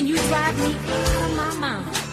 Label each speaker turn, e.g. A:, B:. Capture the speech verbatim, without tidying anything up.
A: and you drive me out of my mind.